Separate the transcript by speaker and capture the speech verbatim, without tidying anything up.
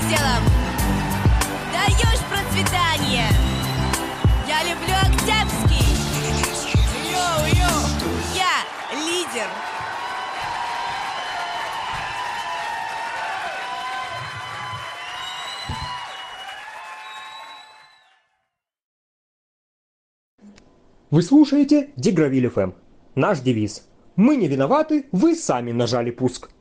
Speaker 1: делом. Даешь процветание. Я люблю Октябрьский. Йоу-йоу. Я лидер.
Speaker 2: Вы слушаете Дигравиль эф эм. Наш девиз: мы не виноваты, вы сами нажали пуск.